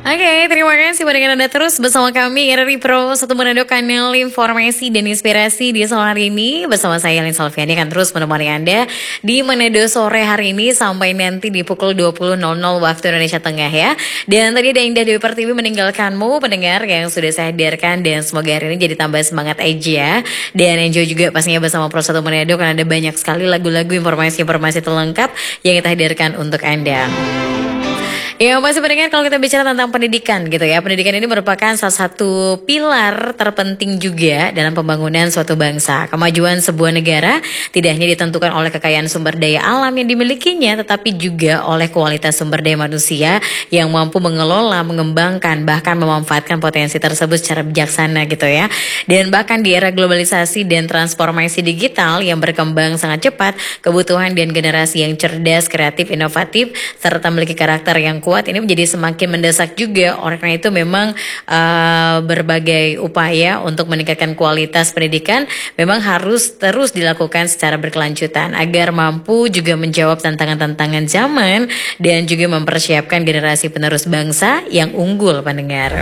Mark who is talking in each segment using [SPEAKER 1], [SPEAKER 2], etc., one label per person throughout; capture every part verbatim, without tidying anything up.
[SPEAKER 1] Oke, terima kasih mendengar Anda terus bersama kami R R I Pro, satu Manado, kanal informasi dan inspirasi di sore hari ini. Bersama saya Lin Salviani akan terus menemani Anda di Manado sore hari ini sampai nanti di pukul dua puluh nol nol waktu Indonesia Tengah ya. Dan tadi ada Indah Dewi Pertiwi meninggalkanmu pendengar yang sudah saya hadirkan, dan semoga hari ini jadi tambah semangat aja. Dan enjoy juga pastinya bersama Pro satu Manado karena ada banyak sekali lagu-lagu, informasi-informasi terlengkap yang kita hadirkan untuk Anda. Ya, masih mendengar kalau kita bicara tentang pendidikan gitu ya. Pendidikan ini merupakan salah satu pilar terpenting juga dalam pembangunan suatu bangsa. Kemajuan sebuah negara tidak hanya ditentukan oleh kekayaan sumber daya alam yang dimilikinya, tetapi juga oleh kualitas sumber daya manusia yang mampu mengelola, mengembangkan, bahkan memanfaatkan potensi tersebut secara bijaksana gitu ya. Dan bahkan di era globalisasi dan transformasi digital yang berkembang sangat cepat, kebutuhan dan generasi yang cerdas, kreatif, inovatif, serta memiliki karakter yang kuat ini menjadi semakin mendesak juga. Oleh karena itu memang uh, berbagai upaya untuk meningkatkan kualitas pendidikan memang harus terus dilakukan secara berkelanjutan agar mampu juga menjawab tantangan-tantangan zaman dan juga mempersiapkan generasi penerus bangsa yang unggul, pendengar.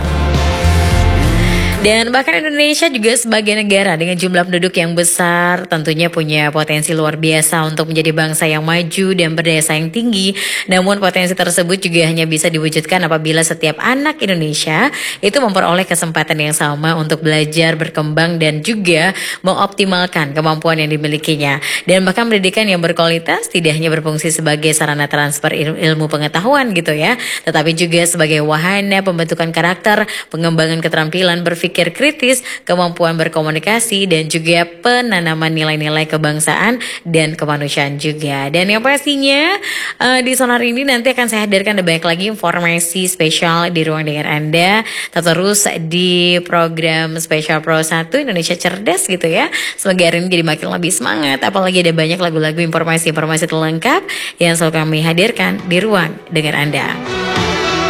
[SPEAKER 1] Dan bahkan Indonesia juga sebagai negara dengan jumlah penduduk yang besar tentunya punya potensi luar biasa untuk menjadi bangsa yang maju dan berdaya saing tinggi. Namun potensi tersebut juga hanya bisa diwujudkan apabila setiap anak Indonesia itu memperoleh kesempatan yang sama untuk belajar, berkembang, dan juga mengoptimalkan kemampuan yang dimilikinya. Dan bahkan pendidikan yang berkualitas tidak hanya berfungsi sebagai sarana transfer il- ilmu pengetahuan gitu ya, tetapi juga sebagai wahana pembentukan karakter, pengembangan keterampilan berpikir Pikir kritis, kemampuan berkomunikasi, dan juga penanaman nilai-nilai kebangsaan dan kemanusiaan juga. Dan yang pastinya uh, di sonar ini nanti akan saya hadirkan banyak lagi informasi spesial di ruang dengar Anda. Terus di program spesial Pro satu Indonesia Cerdas gitu ya. Semoga hari ini jadi makin lebih semangat. Apalagi ada banyak lagu-lagu, informasi-informasi terlengkap yang selalu kami hadirkan di ruang dengar Anda.